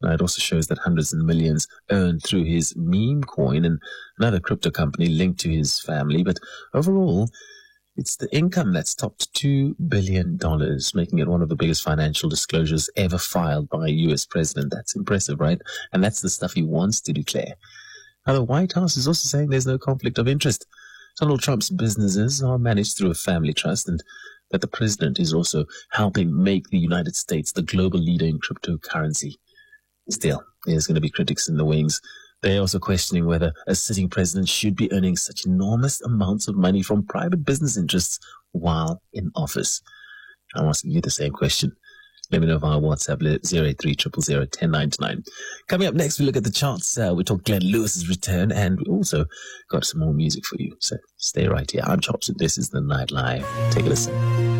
Now, it also shows that hundreds of millions earned through his meme coin and another crypto company linked to his family. But overall, it's the income that's topped $2 billion, making it one of the biggest financial disclosures ever filed by a U.S. president. That's impressive, right? And that's the stuff he wants to declare. Now, the White House is also saying there's no conflict of interest. Donald Trump's businesses are managed through a family trust, and that the president is also helping make the United States the global leader in cryptocurrency. Still, there's going to be critics in the wings. They're also questioning whether a sitting president should be earning such enormous amounts of money from private business interests while in office. I'm asking you the same question. Let me know via WhatsApp 083-000-1099. Coming up next, we look at the charts. We talk Glenn Lewis's return, and we also got some more music for you. So stay right here. I'm Chops, and this is The Night Live. Take a listen.